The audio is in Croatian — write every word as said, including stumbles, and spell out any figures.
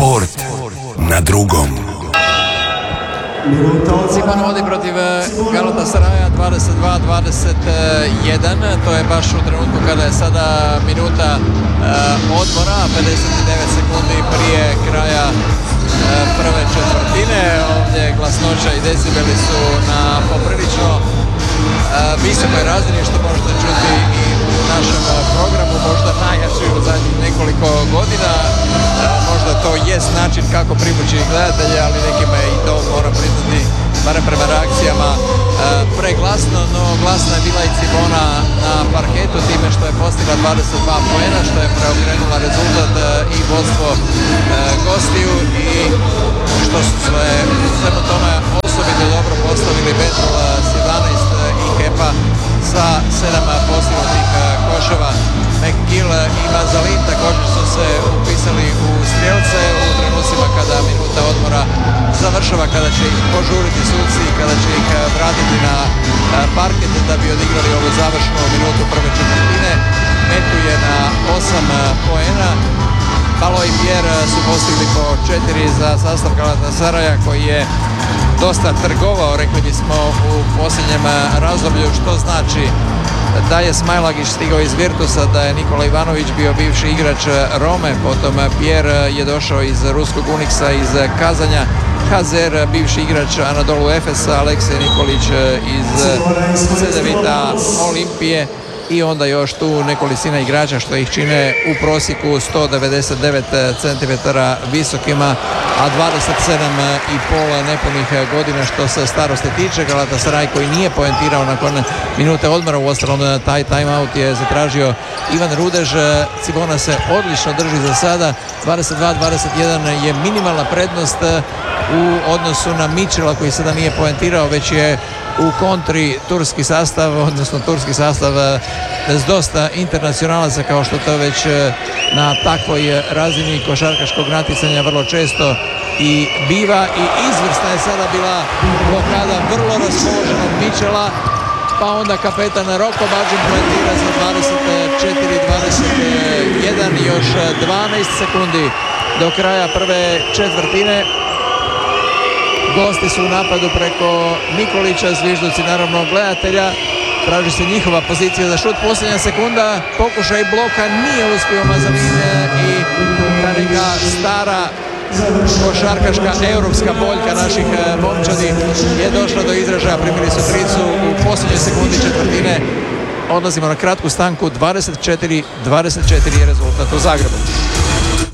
Sport na drugom. Cibona vodi protiv Galatasaraja dvadeset dva dvadeset jedan. To je baš u trenutku kada je sada minuta uh, odmora, pedeset devet sekundi prije kraja uh, prve četvrtine. Ovdje glasnoća i decibeli su na poprilično uh, visokoj razini, što možete čuti i u našem programu, možda najjači u zadnjih nekoliko godina. Uh, možda to jest način kako privući gledatelje, ali nekima je i to, moram priznati, barem prema reakcijama, e, preglasno, no glasna je bila i Cibona na parketu time što je postigla dvadeset dva poena, što je preokrenula rezultat e, i vodstvo e, gostiju i što su sve svemu tome osobito dobro postavili Betrol s jedanaest i Kepa sa sedam postignutih koševa. McGill i Mazalin također su se upisali u strijelce u trenucima kada minuta odmora završava, kada će ih požuriti suci i kada će ih vratiti na parket da bi odigrali ovu završnu minutu prve četvrtine. Metu je na osam poena. Palo i Pierre su postigli po četiri za sastav Galatasaraja koji je dosta trgovao, rekli bismo, u posljednjem razdoblju, što znači da je Smailagić stigao iz Virtusa, da je Nikola Ivanović bio bivši igrač Rome, potom Pierre je došao iz ruskog Uniksa iz Kazanja, Hazer bivši igrač Anadolu Efesa, Aleksej Nikolić iz Cedevita Olimpije i onda još tu nekolicina igrača što ih čine u prosjeku sto devedeset devet centimetara visokima, a dvadeset sedam i pol nepunih godina što se starosti tiče. Galatasaray koji nije poentirao nakon minute odmora, uostalom taj timeout je zatražio Ivan Rudež. Cibona se odlično drži za sada, dvadeset dva dvadeset jedan je minimalna prednost u odnosu na Mitchella koji sada nije poentirao, već je u kontri turski sastav, odnosno turski sastav s dosta internacionalaca, kao što to već na takvoj razini košarkaškog natjecanja vrlo često i biva. I izvrsna je sada bila blokada vrlo raspoloženog Mitchella, pa onda kapetan Roko Bađin poentira za dvadeset četiri dvadeset jedan, još dvanaest sekundi do kraja prve četvrtine. Gosti su u napadu preko Nikolića, zvižduci naravno gledatelja. Traži se njihova pozicija za šut. Posljednja sekunda, pokušaj bloka, nije uspio Mazalin i ta neka stara košarkaška europska boljka naših momčadi je došla do izražaja. Primili su tricu u posljednjoj sekundi četvrtine. Odlazimo na kratku stanku. Dvadeset četiri dvadeset četiri je rezultat u Zagrebu.